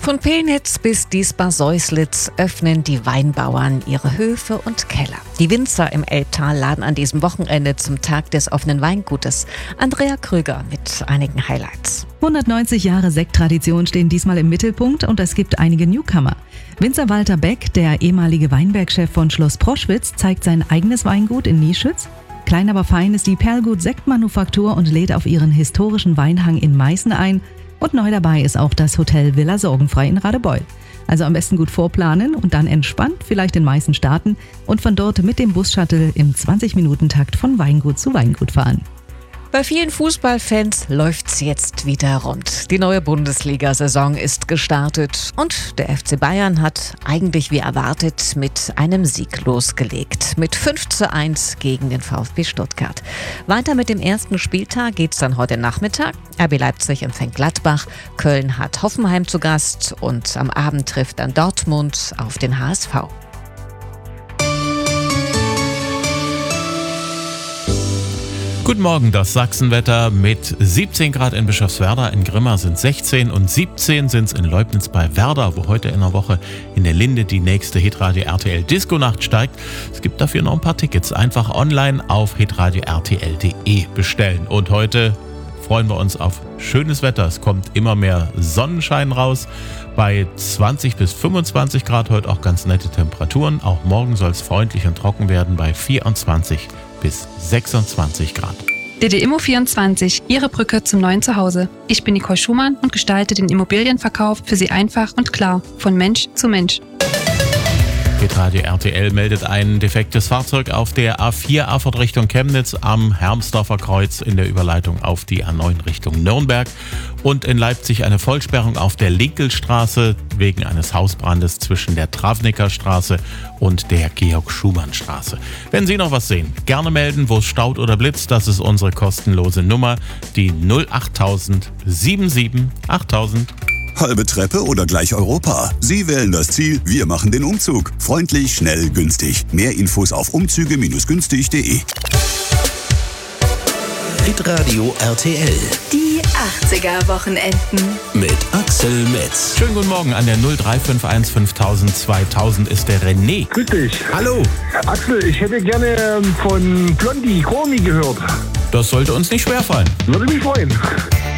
Von Pelnitz bis Diesbar-Säuslitz öffnen die Weinbauern ihre Höfe und Keller. Die Winzer im Elbtal laden an diesem Wochenende zum Tag des offenen Weingutes. Andrea Krüger mit einigen Highlights. 190 Jahre Sekttradition stehen diesmal im Mittelpunkt und es gibt einige Newcomer. Winzer Walter Beck, der ehemalige Weinbergchef von Schloss Proschwitz, zeigt sein eigenes Weingut in Nieschütz. Klein aber fein ist die Perlgut Sektmanufaktur und lädt auf ihren historischen Weinhang in Meißen ein. Und neu dabei ist auch das Hotel Villa Sorgenfrei in Radebeul. Also am besten gut vorplanen und dann entspannt vielleicht in Meißen starten und von dort mit dem Bus-Shuttle im 20-Minuten-Takt von Weingut zu Weingut fahren. Bei vielen Fußballfans läuft's jetzt wieder rund. Die neue Bundesliga-Saison ist gestartet und der FC Bayern hat eigentlich wie erwartet mit einem Sieg losgelegt. Mit 5:1 gegen den VfB Stuttgart. Weiter mit dem ersten Spieltag geht's dann heute Nachmittag. RB Leipzig empfängt Gladbach, Köln hat Hoffenheim zu Gast und am Abend trifft dann Dortmund auf den HSV. Guten Morgen, das Sachsenwetter mit 17 Grad in Bischofswerda, in Grimma sind 16 und 17 sind es in Leubnitz bei Werder, wo heute in der Woche in der Linde die nächste Hitradio RTL Disco-Nacht steigt. Es gibt dafür noch ein paar Tickets. Einfach online auf hitradio-rtl.de bestellen. Und heute freuen wir uns auf schönes Wetter. Es kommt immer mehr Sonnenschein raus. Bei 20 bis 25 Grad heute auch ganz nette Temperaturen. Auch morgen soll es freundlich und trocken werden bei 24 bis 26 Grad. DD Immo24, Ihre Brücke zum neuen Zuhause. Ich bin Nicole Schumann und gestalte den Immobilienverkauf für Sie einfach und klar, von Mensch zu Mensch. Hitradio RTL meldet ein defektes Fahrzeug auf der A4 Erfurt Richtung Chemnitz am Hermsdorfer Kreuz in der Überleitung auf die A9 Richtung Nürnberg und in Leipzig eine Vollsperrung auf der Linkelstraße wegen eines Hausbrandes zwischen der Travniker Straße und der Georg-Schumann-Straße. Wenn Sie noch was sehen, gerne melden, wo es staut oder blitzt. Das ist unsere kostenlose Nummer, die 08000 77 8000. Halbe Treppe oder gleich Europa? Sie wählen das Ziel, wir machen den Umzug. Freundlich, schnell, günstig. Mehr Infos auf umzüge-günstig.de. Hitradio RTL. Die 80er-Wochenenden. Mit Axel Metz. Schönen guten Morgen, an der 0351 5000 2000 ist der René. Grüß dich. Hallo. Axel, ich hätte gerne von Blondie Call Me gehört. Das sollte uns nicht schwerfallen. Würde mich freuen.